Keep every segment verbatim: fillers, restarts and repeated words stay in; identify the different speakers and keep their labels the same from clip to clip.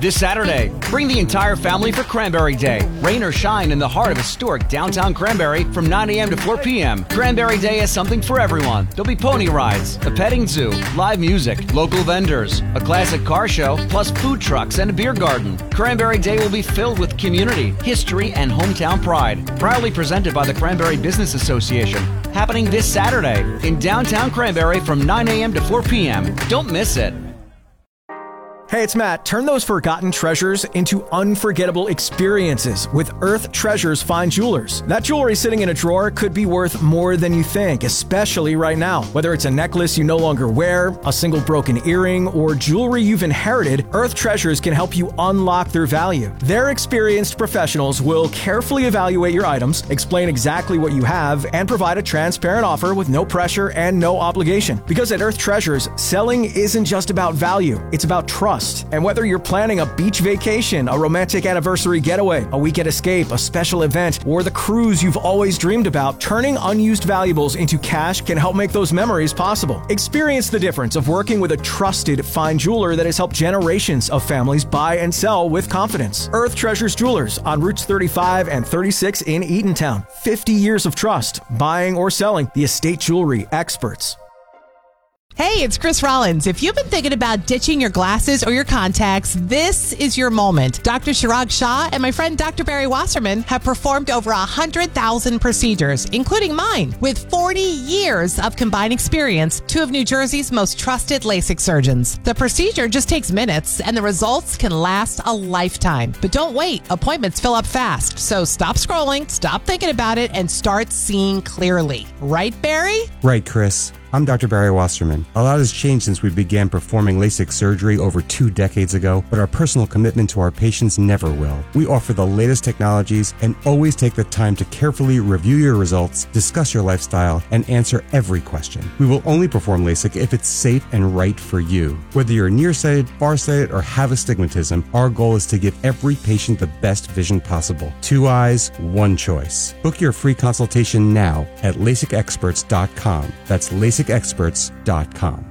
Speaker 1: This Saturday, bring the entire family for Cranberry Day. Rain or shine in the heart of historic downtown Cranberry from nine a.m. to four p.m. Cranberry Day has something for everyone. There'll be pony rides, a petting zoo, live music, local vendors, a classic car show, plus food trucks and a beer garden. Cranberry Day will be filled with community, history, and hometown pride. Proudly presented by the Cranberry Business Association. Happening this Saturday in downtown Cranberry from nine a.m. to four p.m. Don't miss it.
Speaker 2: Hey, it's Matt. Turn those forgotten treasures into unforgettable experiences with Earth Treasures Fine Jewelers. That jewelry sitting in a drawer could be worth more than you think, especially right now. Whether it's a necklace you no longer wear, a single broken earring, or jewelry you've inherited, Earth Treasures can help you unlock their value. Their experienced professionals will carefully evaluate your items, explain exactly what you have, and provide a transparent offer with no pressure and no obligation. Because at Earth Treasures, selling isn't just about value, it's about trust. And whether you're planning a beach vacation, a romantic anniversary getaway, a weekend escape, a special event, or the cruise you've always dreamed about, turning unused valuables into cash can help make those memories possible. Experience the difference of working with a trusted fine jeweler that has helped generations of families buy and sell with confidence. Earth Treasures Jewelers on Routes thirty-five and thirty-six in Eatontown. fifty years of trust, buying or selling, the estate jewelry experts.
Speaker 3: Hey, it's Chris Rollins. If you've been thinking about ditching your glasses or your contacts, this is your moment. Doctor Chirag Shah and my friend Doctor Barry Wasserman have performed over one hundred thousand procedures, including mine. With forty years of combined experience, two of New Jersey's most trusted LASIK surgeons. The procedure just takes minutes, and the results can last a lifetime. But don't wait. Appointments fill up fast. So stop scrolling, stop thinking about it, and start seeing clearly. Right, Barry?
Speaker 4: Right, Chris. I'm Doctor Barry Wasserman. A lot has changed since we began performing LASIK surgery over two decades ago, but our personal commitment to our patients never will. We offer the latest technologies and always take the time to carefully review your results, discuss your lifestyle, and answer every question. We will only perform LASIK if it's safe and right for you. Whether you're nearsighted, farsighted, or have astigmatism, our goal is to give every patient the best vision possible. Two eyes, one choice. Book your free consultation now at LASIK experts dot com. That's LASIK experts dot com.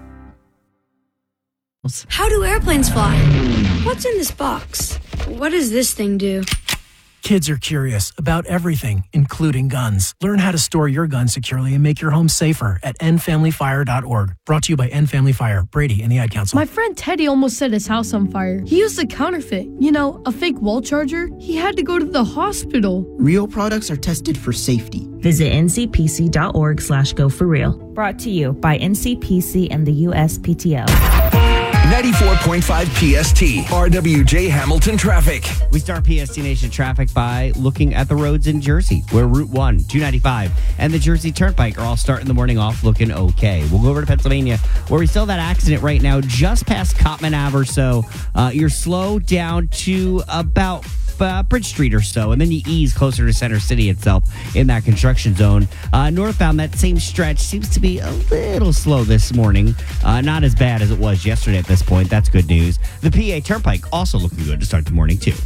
Speaker 5: How do airplanes fly? What's in this box? What does this thing do?
Speaker 6: Kids are curious about everything, including guns. Learn how to store your gun securely and make your home safer at end family fire dot org. Brought to you by End Family Fire, Brady, and the Ad Council.
Speaker 7: My friend Teddy almost set his house on fire. He used a counterfeit, you know, a fake wall charger. He had to go to the hospital.
Speaker 8: Real products are tested for safety.
Speaker 9: Visit N C P C dot org slash go for real. Brought to you by N C P C and the U S P T O.
Speaker 10: ninety-four point five P S T, R W J Hamilton traffic.
Speaker 11: We start P S T Nation traffic by looking at the roads in Jersey, where Route one, two ninety-five, and the Jersey Turnpike are all starting the morning off looking okay. We'll go over to Pennsylvania, where we still have that accident right now, just past Cotman Ave or so. Uh, you're slow down to about Uh, Bridge Street or so, and then you ease closer to Center City itself in that construction zone. Uh, northbound, that same stretch seems to be a little slow this morning. Uh, not as bad as it was yesterday at this point. That's good news. The P A Turnpike also looking good to start the morning, too.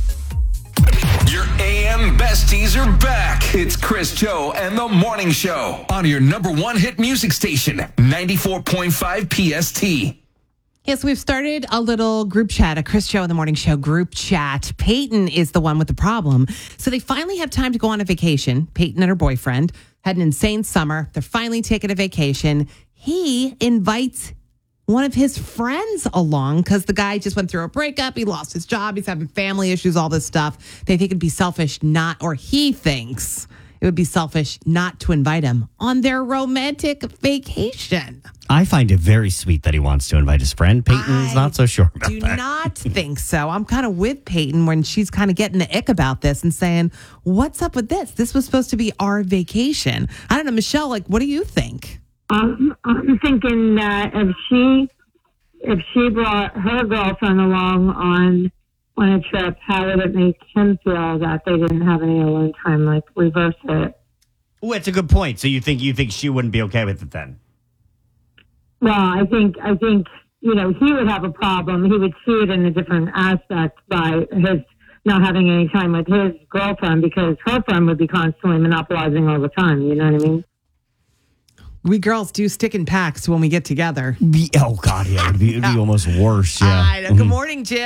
Speaker 10: Your A M besties are back. It's Chris, Joe, and the Morning Show on your number one hit music station, ninety-four point five P S T.
Speaker 3: Yes, we've started a little group chat, a Chris Show in the Morning Show group chat. Peyton is the one with the problem. So they finally have time to go on a vacation. Peyton and her boyfriend had an insane summer. They're finally taking a vacation. He invites one of his friends along because the guy just went through a breakup. He lost his job. He's having family issues, all this stuff. They think it'd be selfish not, or he thinks it would be selfish not to invite him on their romantic vacation.
Speaker 11: I find it very sweet that he wants to invite his friend. Peyton's
Speaker 3: I
Speaker 11: not so sure about
Speaker 3: do
Speaker 11: that.
Speaker 3: Do not think so. I'm kind of with Peyton when she's kind of getting the ick about this and saying, what's up with this? This was supposed to be our vacation. I don't know, Michelle, like, what do you think?
Speaker 12: Um, I'm thinking that if she if she brought her girlfriend along on on a trip, how would it make him feel that they didn't have any alone time? Like, reverse it.
Speaker 11: Oh, it's a good point. So you think you think she wouldn't be okay with it then?
Speaker 12: Well, I think I think you know he would have a problem. He would see it in a different aspect by his not having any time with his girlfriend because her friend would be constantly monopolizing all the time. You know what I mean?
Speaker 3: We girls do stick in packs when we get together.
Speaker 11: Oh, God, yeah. It would be, it'd be almost worse, yeah.
Speaker 3: I know. Good morning, Jim.